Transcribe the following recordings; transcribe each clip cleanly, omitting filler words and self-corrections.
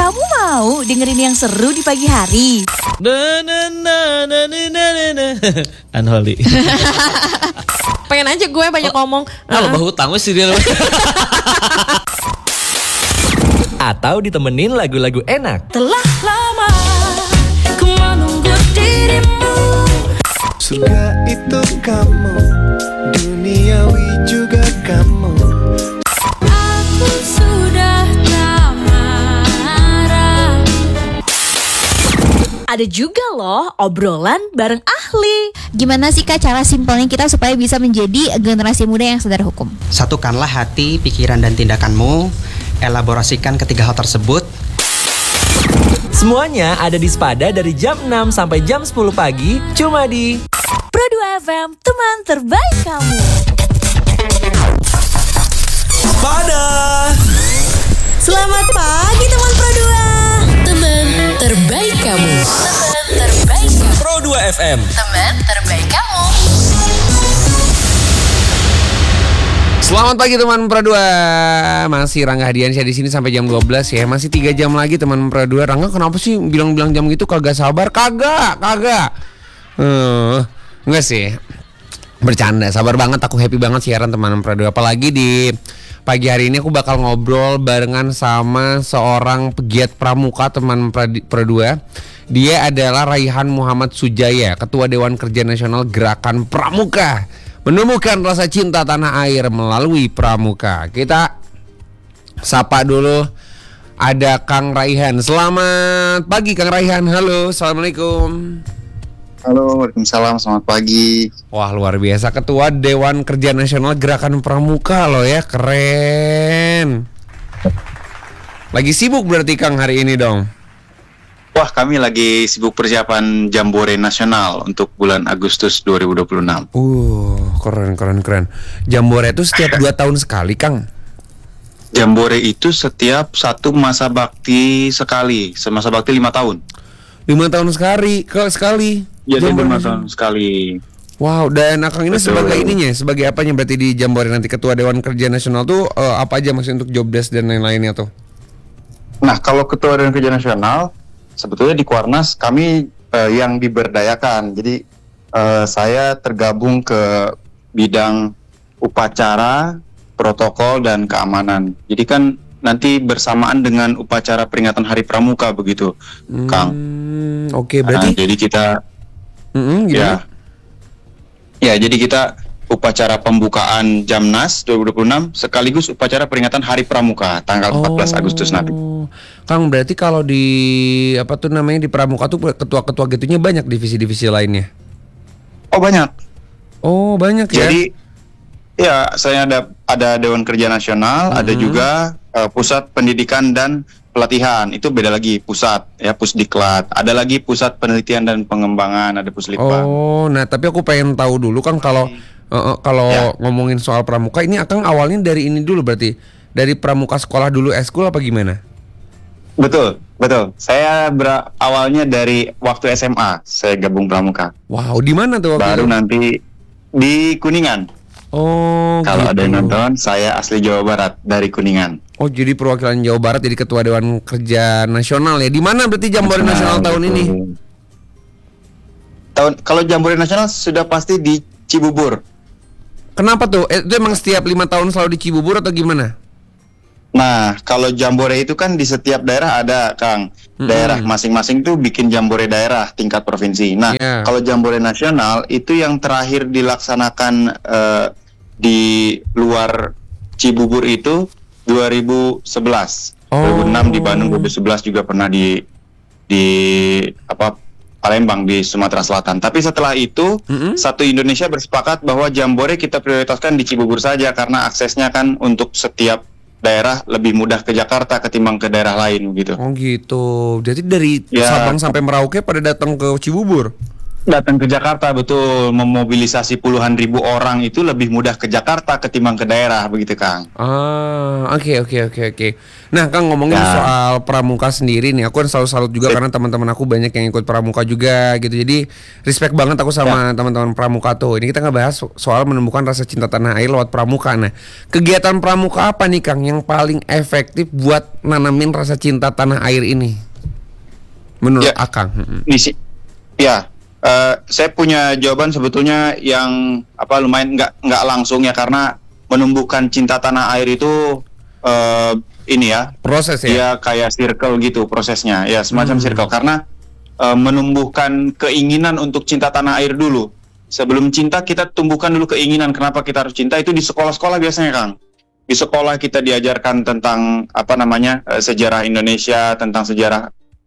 Kamu mau dengerin yang seru di pagi hari? Unholy. Pengen aja gue banyak ngomong. Lo bahu utang sih dia. Atau ditemenin lagu-lagu enak. Telah lama ku menunggu dirimu. Surga itu kamu, duniawi juga kamu. Aku sudah tak marah. Ada juga loh obrolan bareng ahli. Gimana sih Kak cara simpelnya kita supaya bisa menjadi generasi muda yang sadar hukum? Satukanlah hati, pikiran, dan tindakanmu. Elaborasikan ketiga hal tersebut. Semuanya ada di Sepada dari jam 6 sampai jam 10 pagi. Cuma di Pro 2 FM, teman terbaik kamu. Sepada. Selamat pagi teman Pro 2. Teman terbaik kamu. Teman terbaik kamu. Pro 2 FM. Teman terbaik kamu. Selamat pagi teman Pro 2. Masih Rangga Hadiansyah di sini sampai jam 12 ya. Masih 3 jam lagi teman Pro 2. Rangga kenapa sih bilang-bilang jam gitu kagak sabar? Kagak. Enggak sih. Bercanda, sabar banget, aku happy banget siaran teman Pro 2. Apalagi di pagi hari ini aku bakal ngobrol barengan sama seorang pegiat pramuka teman Pro 2. Dia adalah Raihan Muhammad Sujaya, Ketua Dewan Kerja Nasional Gerakan Pramuka. Menemukan rasa cinta tanah air melalui pramuka. Kita sapa dulu. Ada Kang Raihan. Selamat pagi Kang Raihan. Halo, assalamualaikum. Halo, waalaikumsalam. Selamat pagi. Wah, luar biasa, Ketua Dewan Kerja Nasional Gerakan Pramuka loh ya. Keren. Lagi sibuk berarti Kang hari ini dong. Wah, kami lagi sibuk persiapan Jambore Nasional untuk bulan Agustus 2026. Keren. Jambore itu setiap 2 tahun sekali, Kang? Jambore itu setiap satu masa bakti sekali. Semasa bakti 5 tahun. 5 tahun sekali. Jadi 5 tahun sekali. Wow, dan Kang ini Betul. sebagai ininya, sebagai apanya berarti di Jambore nanti Ketua Dewan Kerja Nasional tuh apa aja maksudnya untuk job desk dan lain-lainnya tuh? Nah, kalau Ketua Dewan Kerja Nasional, sebetulnya di Kuarnas kami yang diberdayakan. Jadi saya tergabung ke bidang upacara, protokol, dan keamanan. Jadi kan nanti bersamaan dengan upacara peringatan Hari Pramuka begitu, Kang. Oke, berarti jadi kita gimana? Ya, jadi kita upacara pembukaan Jamnas 2026 sekaligus upacara peringatan Hari Pramuka tanggal 14 Agustus nanti. Kang, berarti kalau di di pramuka tuh ketua-ketua gitunya banyak divisi-divisi lainnya. Oh, banyak. Oh, banyak ya. Jadi ya, saya ada Dewan Kerja Nasional, ada juga Pusat Pendidikan dan Pelatihan. Itu beda lagi, pusat ya, Pusdiklat. Ada lagi Pusat Penelitian dan Pengembangan, ada Puslitbang. Oh, nah tapi aku pengen tahu dulu Kang kalau ngomongin soal pramuka ini Kang awalnya dari ini dulu berarti dari pramuka sekolah dulu eskul apa gimana? Betul. Saya awalnya dari waktu SMA saya gabung pramuka. Wow, di mana tuh waktu Baru itu? nanti di Kuningan. Oh, Kalau gitu. ada yang nonton, saya asli Jawa Barat dari Kuningan. Oh, jadi perwakilan Jawa Barat jadi Ketua Dewan Kerja Nasional ya. Di mana berarti Jambore Nasional tahun ini? Kalau Jambore Nasional sudah pasti di Cibubur. Kenapa tuh? Itu emang setiap 5 tahun selalu di Cibubur atau gimana? Nah, kalau Jambore itu kan di setiap daerah ada, Kang. Daerah masing-masing tuh bikin Jambore daerah tingkat provinsi. Nah, kalau Jambore Nasional itu yang terakhir dilaksanakan di luar Cibubur itu 2011. 2006 di Bandung, 2011 juga pernah di Palembang di Sumatera Selatan. Tapi setelah itu satu Indonesia bersepakat bahwa Jambore kita prioritaskan di Cibubur saja karena aksesnya kan untuk setiap daerah lebih mudah ke Jakarta ketimbang ke daerah lain gitu. Oh gitu. Jadi dari Sabang sampai Merauke pada datang ke Cibubur. Datang ke Jakarta, betul, memobilisasi puluhan ribu orang itu lebih mudah ke Jakarta ketimbang ke daerah, begitu Kang. Oke. Nah, Kang, ngomongin soal pramuka sendiri nih, aku kan selalu salut juga karena teman-teman aku banyak yang ikut pramuka juga gitu. Jadi respect banget aku sama teman-teman pramuka tuh. Ini kita ngebahas soal menumbuhkan rasa cinta tanah air lewat pramuka. Nah, kegiatan pramuka apa nih, Kang, yang paling efektif buat nanamin rasa cinta tanah air ini? Menurut Akang? Saya punya jawaban sebetulnya yang lumayan nggak langsung ya, karena menumbuhkan cinta tanah air itu proses ya. Dia kayak circle gitu prosesnya, ya semacam circle, karena menumbuhkan keinginan untuk cinta tanah air dulu. Sebelum cinta kita tumbuhkan dulu keinginan. Kenapa kita harus cinta? Itu di sekolah-sekolah biasanya, Kang. Di sekolah kita diajarkan tentang sejarah Indonesia, tentang sejarah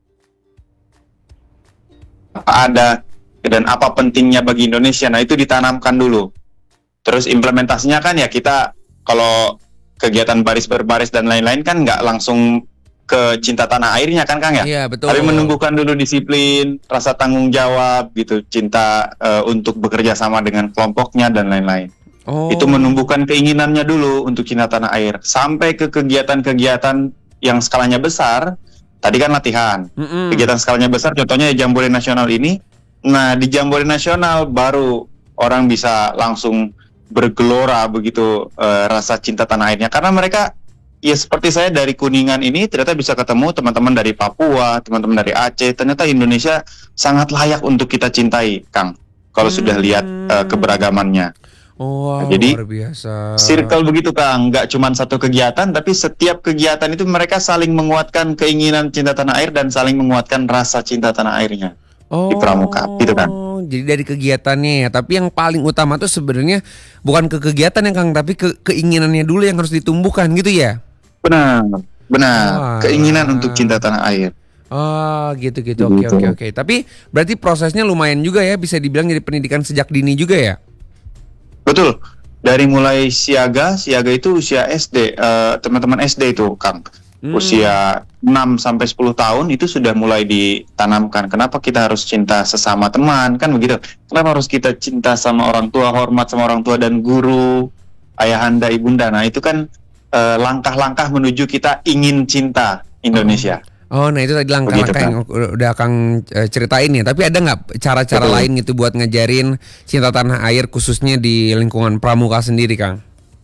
apa ada dan apa pentingnya bagi Indonesia. Nah, itu ditanamkan dulu. Terus implementasinya kan ya kita kalau kegiatan baris berbaris dan lain-lain kan nggak langsung ke cinta tanah airnya kan, Kang ya? Iya, betul. Tapi menumbuhkan dulu disiplin, rasa tanggung jawab gitu, cinta untuk bekerja sama dengan kelompoknya dan lain-lain. Itu menumbuhkan keinginannya dulu untuk cinta tanah air. Sampai ke kegiatan-kegiatan yang skalanya besar, tadi kan latihan. Kegiatan skalanya besar contohnya Jambore Nasional ini. Nah, di Jambore Nasional baru orang bisa langsung bergelora begitu rasa cinta tanah airnya. Karena mereka, ya seperti saya dari Kuningan ini ternyata bisa ketemu teman-teman dari Papua, teman-teman dari Aceh. Ternyata Indonesia sangat layak untuk kita cintai, Kang. Kalau sudah lihat keberagamannya. Jadi luar biasa. Circle begitu, Kang. Nggak cuma satu kegiatan, tapi setiap kegiatan itu mereka saling menguatkan keinginan cinta tanah air dan saling menguatkan rasa cinta tanah airnya. Di pramuka, gitu kan. Jadi dari kegiatannya ya, tapi yang paling utama tuh sebenarnya bukan ke kegiatan ya, Kang, tapi ke keinginannya dulu yang harus ditumbuhkan gitu ya. Benar. Keinginan untuk cinta tanah air. Gitu. Oke. Tapi berarti prosesnya lumayan juga ya, bisa dibilang jadi pendidikan sejak dini juga ya. Betul. Dari mulai siaga itu usia SD, teman-teman SD itu, Kang. Usia 6 sampai 10 tahun itu sudah mulai ditanamkan. Kenapa kita harus cinta sesama teman, kan begitu. Kenapa harus kita cinta sama orang tua, hormat sama orang tua dan guru, ayahanda, ibunda. Nah, itu kan langkah-langkah menuju kita ingin cinta Indonesia. Nah itu tadi langkah-langkah yang udah Kang ceritain ya. Tapi ada nggak cara-cara lain gitu buat ngajarin cinta tanah air khususnya di lingkungan pramuka sendiri, Kang?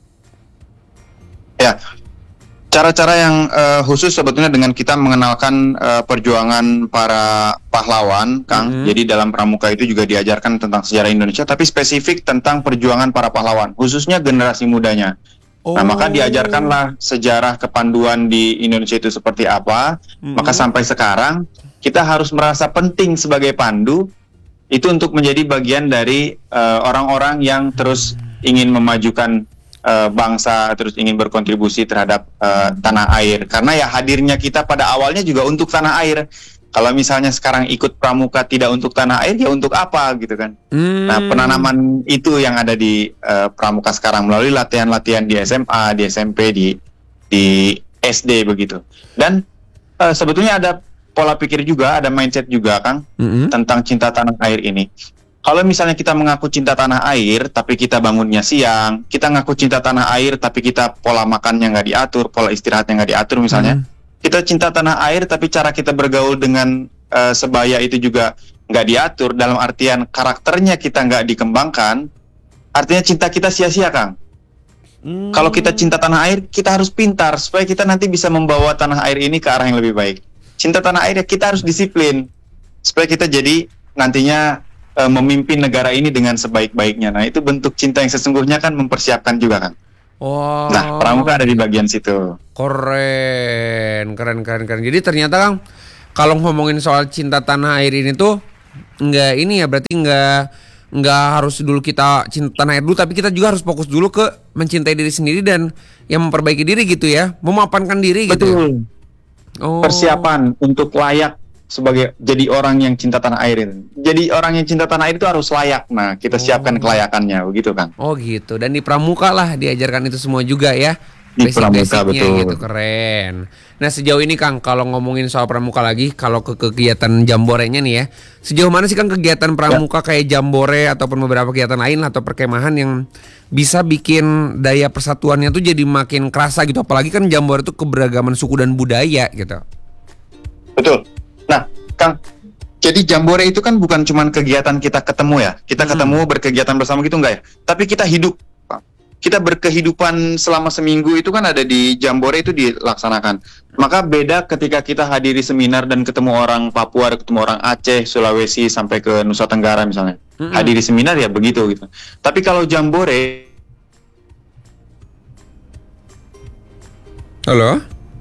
Ya, cara-cara yang khusus sebetulnya dengan kita mengenalkan perjuangan para pahlawan, Kang. Jadi dalam pramuka itu juga diajarkan tentang sejarah Indonesia, tapi spesifik tentang perjuangan para pahlawan, khususnya generasi mudanya. Nah, maka diajarkanlah sejarah kepanduan di Indonesia itu seperti apa. Maka sampai sekarang kita harus merasa penting sebagai pandu itu untuk menjadi bagian dari orang-orang yang terus ingin memajukan bangsa, terus ingin berkontribusi terhadap tanah air. Karena ya hadirnya kita pada awalnya juga untuk tanah air. Kalau misalnya sekarang ikut pramuka tidak untuk tanah air, ya untuk apa gitu kan? Nah, penanaman itu yang ada di pramuka sekarang melalui latihan-latihan di SMA, di SMP, di SD begitu. Dan sebetulnya ada pola pikir juga, ada mindset juga, Kang, tentang cinta tanah air ini. Kalau misalnya kita mengaku cinta tanah air, tapi kita bangunnya siang, kita ngaku cinta tanah air, tapi kita pola makannya nggak diatur, pola istirahatnya nggak diatur misalnya. Kita cinta tanah air, tapi cara kita bergaul dengan sebaya itu juga nggak diatur, dalam artian karakternya kita nggak dikembangkan, artinya cinta kita sia-sia, Kang. Kalau kita cinta tanah air, kita harus pintar, supaya kita nanti bisa membawa tanah air ini ke arah yang lebih baik. Cinta tanah air, ya kita harus disiplin, supaya kita jadi nantinya memimpin negara ini dengan sebaik-baiknya. Nah, itu bentuk cinta yang sesungguhnya kan mempersiapkan juga, Kang. Nah, pramuka ada di bagian situ. Keren. Jadi ternyata, Kang, kalau ngomongin soal cinta tanah air ini tuh nggak ini ya, berarti nggak harus dulu kita cinta tanah air dulu, tapi kita juga harus fokus dulu ke mencintai diri sendiri dan yang memperbaiki diri gitu ya, memapankan diri gitu. Betul. Persiapan untuk layak sebagai jadi orang yang cinta tanah air. Jadi orang yang cinta tanah air itu harus layak. Nah, kita siapkan kelayakannya, begitu kan? Gitu. Dan di pramuka lah diajarkan itu semua juga ya. Di pramuka, basic-basicnya betul. gitu, keren. Nah sejauh ini Kang, kalau ngomongin soal pramuka lagi, kalau ke kegiatan jamborenya nih ya, sejauh mana sih Kang kegiatan pramuka kayak jambore ataupun beberapa kegiatan lain atau perkemahan yang bisa bikin daya persatuannya tuh jadi makin kerasa gitu, apalagi kan jambore itu keberagaman suku dan budaya gitu. Betul. Nah, Kang, jadi jambore itu kan bukan cuma kegiatan kita ketemu ya, kita ketemu berkegiatan bersama gitu enggak ya, tapi kita hidup. Kita berkehidupan selama seminggu itu kan ada di jambore itu dilaksanakan. Maka beda ketika kita hadiri seminar dan ketemu orang Papua, ketemu orang Aceh, Sulawesi sampai ke Nusa Tenggara misalnya. Hadiri seminar ya begitu gitu. Tapi kalau jambore, halo.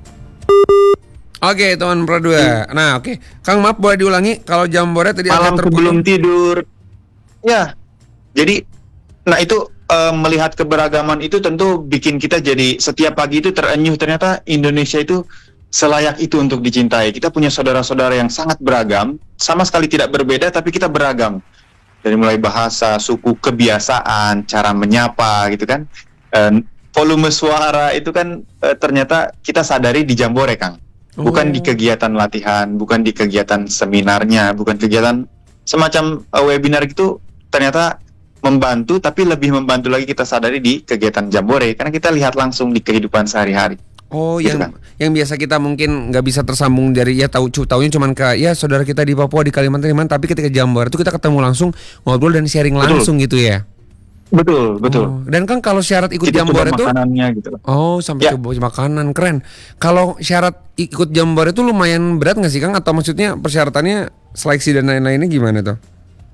Oke, teman Pro 2. Nah, oke. Kang, maaf boleh diulangi kalau jambore tadi malam agak sebelum tidur. Ya. Jadi itu melihat keberagaman itu tentu bikin kita jadi setiap pagi itu terenyuh, ternyata Indonesia itu selayak itu untuk dicintai. Kita punya saudara-saudara yang sangat beragam, sama sekali tidak berbeda tapi kita beragam. Dari mulai bahasa, suku, kebiasaan, cara menyapa gitu kan. Volume suara itu kan ternyata kita sadari di jambore, Kang. Bukan di kegiatan latihan, bukan di kegiatan seminarnya, bukan kegiatan semacam webinar gitu, ternyata membantu, tapi lebih membantu lagi kita sadari di kegiatan jambore karena kita lihat langsung di kehidupan sehari-hari. Oh, gitu yang biasa kita mungkin nggak bisa tersambung dari taunya cuman ke saudara kita di Papua, di Kalimantan, tapi ketika jambore itu kita ketemu langsung, ngobrol dan sharing langsung gitu ya. Betul. Oh, dan kan kalau syarat ikut kita jambore itu makanannya gitu. Oh, sampai coba makanan, keren. Kalau syarat ikut jambore itu lumayan berat nggak sih Kang? Atau maksudnya persyaratannya seleksi dan lain-lainnya gimana tuh?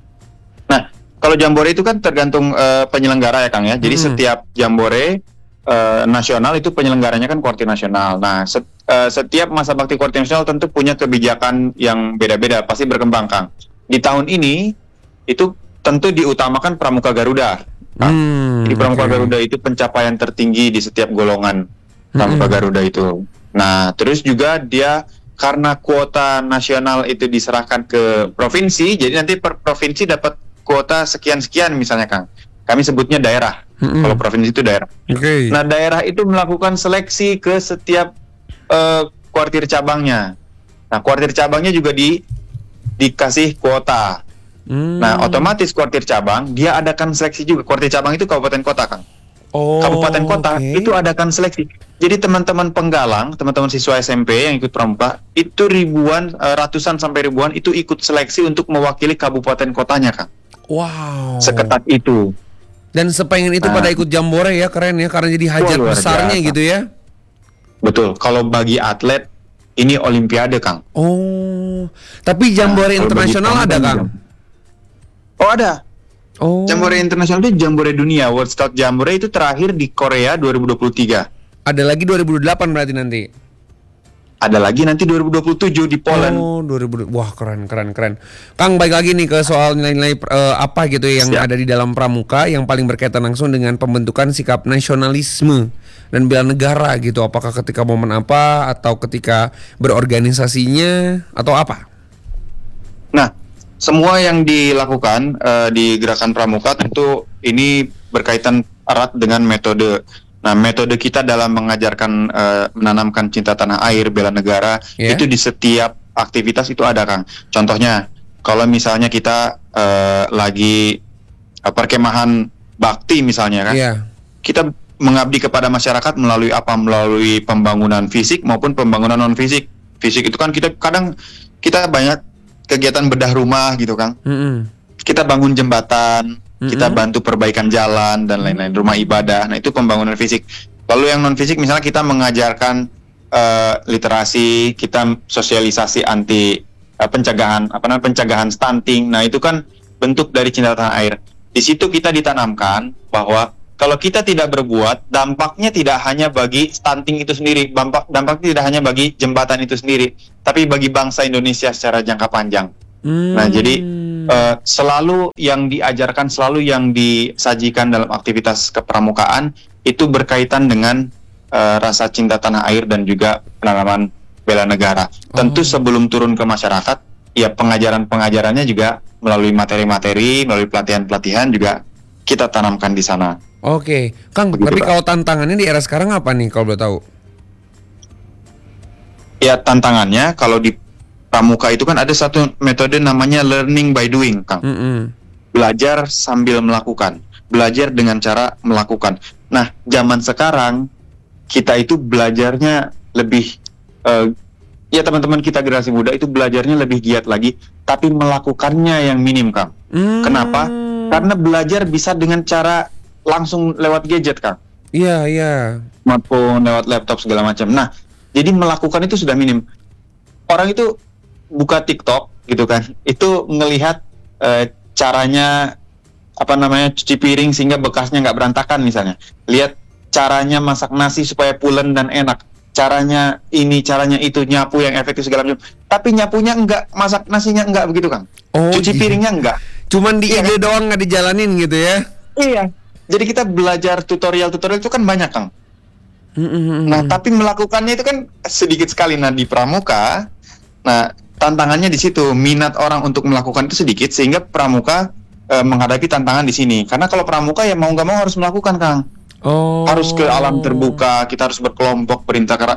Nah, kalau jambore itu kan tergantung penyelenggara ya Kang ya. Jadi setiap jambore nasional itu penyelenggaranya kan Koordinator Nasional. Nah, setiap masa bakti Koordinator Nasional tentu punya kebijakan yang beda-beda, pasti berkembang Kang. Di tahun ini itu tentu diutamakan Pramuka Garuda. Jadi Pramuka Garuda itu pencapaian tertinggi di setiap golongan Pramuka Garuda itu. Nah, terus juga dia karena kuota nasional itu diserahkan ke provinsi, jadi nanti per provinsi dapat kuota sekian-sekian misalnya Kang. Kami sebutnya daerah. Kalau provinsi itu daerah. Nah, daerah itu melakukan seleksi ke setiap kuartir cabangnya. Nah, kuartir cabangnya juga dikasih kuota. Nah, otomatis kuartir cabang dia adakan seleksi juga. Kuartir cabang itu kabupaten kota, Kang. Kabupaten kota itu adakan seleksi. Jadi teman-teman penggalang, teman-teman siswa SMP yang ikut pramuka itu ratusan sampai ribuan itu ikut seleksi untuk mewakili kabupaten kotanya, Kang. Wow. Seketat itu. Dan sepengen itu pada ikut jambore ya, keren ya, karena jadi hajat besarnya biasa. Gitu ya. Betul. Kalau bagi atlet ini olimpiade, Kang. Oh. Tapi jambore internasional ada, Kang? Oh, ada. Jambore internasional itu jambore dunia. World Scout Jambore itu terakhir di Korea 2023. Ada lagi 2008 berarti nanti. Ada lagi nanti 2027 di Poland. Oh, 2000. Wah, keren. Kang, balik lagi nih ke soal nilai-nilai apa gitu yang ada di dalam pramuka yang paling berkaitan langsung dengan pembentukan sikap nasionalisme dan bela negara gitu. Apakah ketika momen apa atau ketika berorganisasinya atau apa? Nah, semua yang dilakukan di gerakan pramuka tentu ini berkaitan erat dengan metode. Nah, metode kita dalam mengajarkan menanamkan cinta tanah air, bela negara itu di setiap aktivitas itu ada, Kang. Contohnya, kalau misalnya kita lagi perkemahan bakti misalnya kan, kita mengabdi kepada masyarakat melalui apa? Melalui pembangunan fisik maupun pembangunan non fisik. Fisik itu kan kita banyak kegiatan bedah rumah gitu, Kang. Kita bangun jembatan, kita bantu perbaikan jalan dan lain-lain, rumah ibadah. Nah, itu pembangunan fisik. Lalu yang non fisik misalnya kita mengajarkan literasi, kita sosialisasi anti pencegahan stunting. Nah, itu kan bentuk dari cinta tanah air. Di situ kita ditanamkan bahwa kalau kita tidak berbuat, dampaknya tidak hanya bagi stunting itu sendiri, dampaknya tidak hanya bagi jembatan itu sendiri, tapi bagi bangsa Indonesia secara jangka panjang. Nah, jadi selalu yang diajarkan, selalu yang disajikan dalam aktivitas kepramukaan itu berkaitan dengan rasa cinta tanah air dan juga penanaman bela negara. Tentu sebelum turun ke masyarakat, ya pengajarannya juga melalui materi-materi, melalui pelatihan-pelatihan juga kita tanamkan di sana. Oke, Kang, Begitu, tapi Kak. kalau tantangannya di era sekarang apa nih kalau boleh tahu? Ya tantangannya kalau di pramuka itu kan ada satu metode namanya learning by doing, Kang. Belajar sambil melakukan, belajar dengan cara melakukan. Nah, zaman sekarang kita itu belajarnya lebih ya teman-teman kita generasi muda itu belajarnya lebih giat lagi, tapi melakukannya yang minim, Kang. Kenapa? Karena belajar bisa dengan cara langsung lewat gadget, Kang. Iya. Smartphone, lewat laptop segala macam. Nah, jadi melakukan itu sudah minim. Orang itu buka TikTok gitu kan, itu ngelihat caranya cuci piring sehingga bekasnya nggak berantakan misalnya. Lihat caranya masak nasi supaya pulen dan enak. Caranya ini, caranya itu, nyapu yang efektif segala macam. Tapi nyapunya enggak, masak nasinya enggak begitu, Kang. Cuci piringnya enggak. Cuman di ide doang nggak dijalanin gitu ya? Iya. Jadi kita belajar tutorial itu kan banyak, Kang. Nah, tapi melakukannya itu kan sedikit sekali. Nah, di pramuka, nah tantangannya di situ, minat orang untuk melakukan itu sedikit sehingga pramuka menghadapi tantangan di sini. Karena kalau pramuka ya mau nggak mau harus melakukan, Kang. Harus ke alam terbuka, kita harus berkelompok,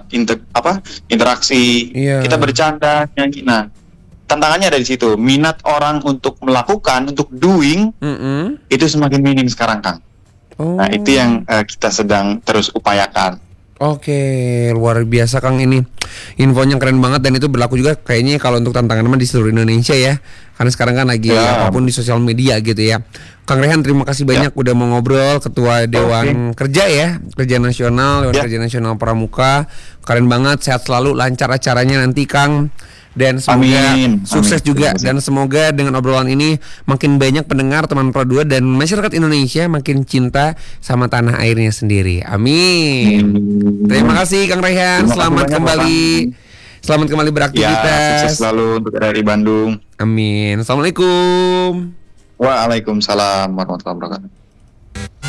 interaksi, kita bercanda, nyanyi. Nah, tantangannya ada di situ. Minat orang untuk melakukan, untuk doing, itu semakin minim sekarang, Kang. Nah, itu yang kita sedang terus upayakan. Oke, luar biasa Kang ini. Infonya keren banget dan itu berlaku juga kayaknya kalau untuk tantangan di seluruh Indonesia ya. Karena sekarang kan lagi apapun di sosial media gitu ya. Kang Rehan, terima kasih banyak udah mau ngobrol, Ketua Dewan Kerja ya, Kerja Nasional, Dewan Kerja Nasional Pramuka. Keren banget, sehat selalu, lancar acaranya nanti Kang. Dan semoga sukses juga. Dan semoga dengan obrolan ini makin banyak pendengar teman Pro 2 dan masyarakat Indonesia makin cinta sama tanah airnya sendiri. Amin. Terima kasih Kang Rehan. Selamat kembali. Selamat kembali beraktivitas. Sukses selalu untuk RRI Bandung. Amin. Assalamualaikum. Waalaikumsalam warahmatullahi wabarakatuh.